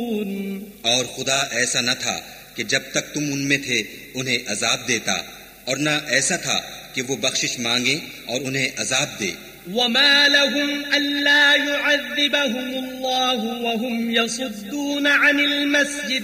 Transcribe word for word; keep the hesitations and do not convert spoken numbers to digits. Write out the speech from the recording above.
और खुदा ऐसा न था कि जब तक तुम उनमें थे उन्हें अजाब देता, और न ऐसा था कि वो बख्शिश मांगे और उन्हें अजाब दे। وما لهم ألا يعذبهم الله وهم يصدون عن المسجد